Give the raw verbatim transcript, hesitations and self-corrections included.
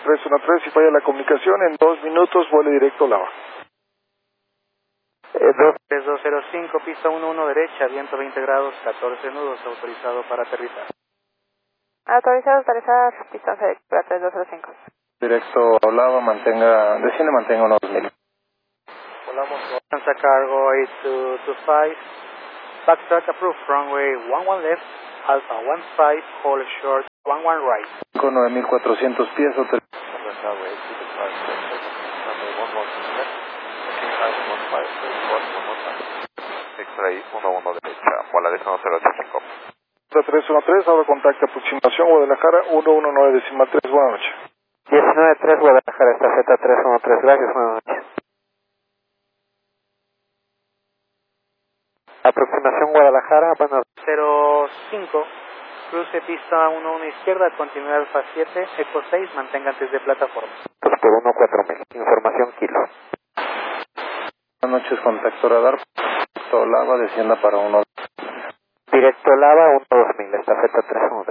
tres uno tres, si falla la comunicación, en dos minutos vuele directo Lava. Eh, dos tres dos cero cinco, pista uno uno derecha, viento veinte grados, catorce nudos, autorizado para aterrizar. Autorizado aterrizar, pista once para tres dos cero cinco. Directo Lava, mantenga, desciende, mantenga unos dos mil. Volamos Lufthansa Cargo eight two two five, backstart approved, runway one one left, Alpha one five, hold short, one one right. Con nueve mil cuatrocientos pies, hotel. Extraí uno uno derecha, Guadalajara uno cero ocho cinco. tres uno tres, ahora contacta aproximación Guadalajara uno uno nueve decimal tres, buenas noches. diecinueve tres Guadalajara, esta Z tres uno tres, gracias, buenas noches. Aproximación Guadalajara, bueno, cero cinco, cruce pista uno uno izquierda, continúa Alfa siete, Eco seis, mantenga antes de plataforma. dos por uno cuatro mil, información kilo. Buenas noches, contacto radar, Lava, descienda para uno. Directo Lava uno dos mil, esta Z tres uno tres.